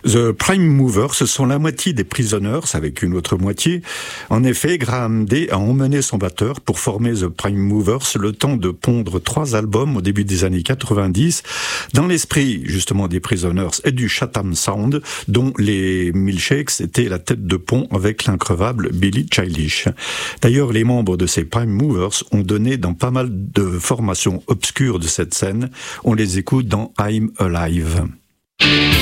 The Prime Movers, ce sont la moitié des Prisoners, avec une autre moitié. En effet, Graham Day a emmené son batteur pour former The Prime Movers le temps de pondre 3 albums au début des années 90, dans l'esprit justement des Prisoners et du Chatham Sound, dont les Milkshakes étaient la tête de pont avec l'increvable Billy Childish. D'ailleurs, les membres de ces Prime Movers ont donné dans pas mal de formations obscures de cette scène. On les écoute dans I'm Alive.